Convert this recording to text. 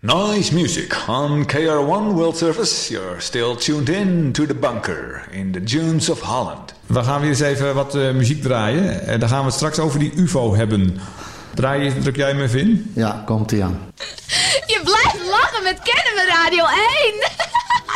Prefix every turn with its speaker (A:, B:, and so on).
A: Nice music on KR1 World Service. You're still tuned in to the bunker in the dunes of Holland.
B: We gaan weer eens even wat muziek draaien. En dan gaan we het straks over die UFO hebben. Druk jij hem even in?
C: Ja, komt-ie aan.
D: Je blijft lachen met Kennen we Radio 1.